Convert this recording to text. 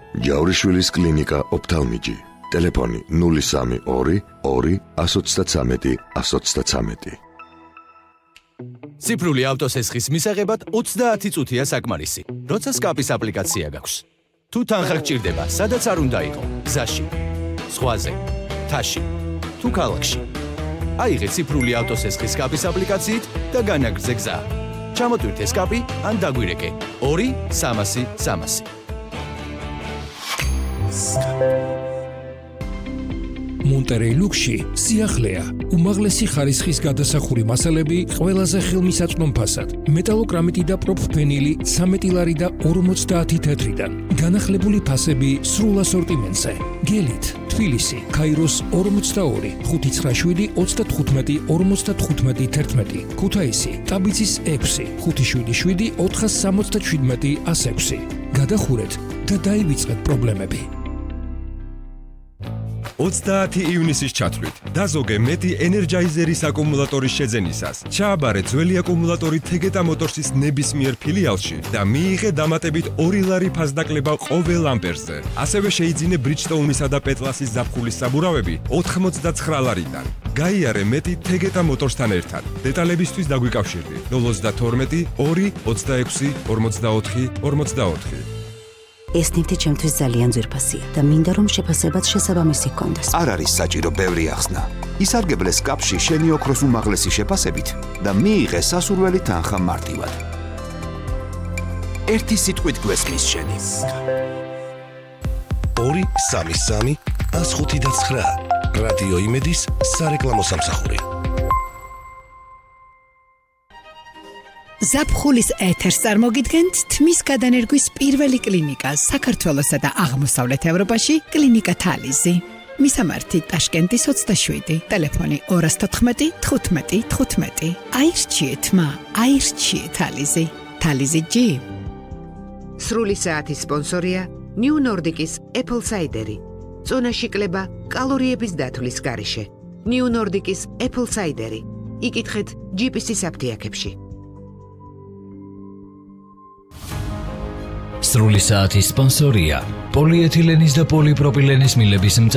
ჯავრიშვილის კლინიკა ოფთალმიჯი. ტელეფონი 032 2 133 133. ციფრული ავტოსესხის მისაღებად 30 წუთია საკმარისი. როცა სკაპის აპლიკაცია გაქვს. თუ თანხა გჭირდება, სადაც არ უნდა იყო, გზაში, ზღვაზე, მთაში, თუ ქალაქში. აიღე ციფრული ავტოსესხის სკაპის აპლიკაციით და განაგრძე გზა. ჩამოტვირთე სკაპი ან დაგვირეკე 2 300 300. მონტერეი ლუქსში სიახლეა, უმაღლესი ხარისხის გადასახური მასალები ყველაზე ხელმისაწვდომ ფასად, მეტალოკრამიტი და პროფფენილი 13 ლარი და 50 თეთრიდან, განახლებული ფასები სრულ ასორტიმენტზე. გელით, თბილისი, ქაიროს 42, 597 35 55 11, ქუთაისი, ტაბიცის 6, 577 467 106. გადახურეთ და დაივიწყეთ პრობლემები. 30 ივნისის ჩათვლით დაზოგე მეტი ენერჯაიზერის აკუმულატორის შეძენისას. ჩააბარე ძველი აკუმულატორი თეგეტა მოტორსის ნებისმიერ ფილიალში და მიიღე დამატებით 2 ლარი ფასდაკლება ყოველ ამპერზე. ასევე შეიძინე ბრიჯსტოუნისა და პეტლასის ზაფხულის საბურავები 89 ლარიდან. გაიარე მეტი თეგეტა მოტორსთან ერთად. დეტალებისთვის დაგვიკავშირდი 032 2 26 44 44. ეს ნივთი ჩემთვის ძალიან ძვირფასია და მინდა რომ შეფასებაც შესაბამისი ჰქონდეს. არ არის საჭირო ბევრი ახსნა. ისარგებლე სკაპში შენი ოქროს უმაღლესი შეფასებით და მიიღე სასურველი თანხა მარტივად. ერთი სიტყვით გვესმის შენი. 2 3 3 105 რადიო იმედის სარეკლამო სამსახური. ზაფხულის ეთერს წარმოგიდგენთ თმის გადანერგვის პირველი კლინიკა საქართველოსა და აღმოსავლეთ ევროპაში კლინიკა თალიზი. მისამართი ტაშკენტის 27, ტელეფონი 214 15 15. აირჩიეთ მა, აირჩიეთ თალიზი. თალიზი G. სრული საათის სპონსორია New Nordic-ის Apple Cider-ი. წონაში კლება კალორიების დათვლის გარეშე. New Nordic-ის Apple Cider-ი. იკითხეთ GPS-ის აფთიაქებში. სრული საათის სპონსორია პოლიეთილენის და პოლიპროპილენის მილების